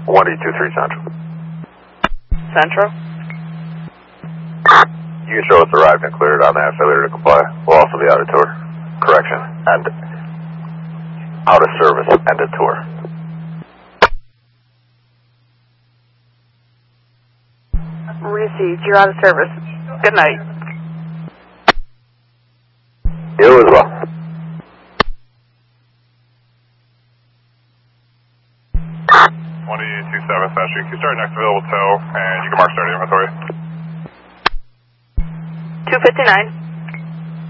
1223 Central. Central? You can show us arrived and cleared on that failure to comply. We'll also be out of tour. Correction. And out of service and a tour. Received. You're out of service. Good night. You as well. 2027 Century. You can start next available tow, and you can mark start inventory. 259.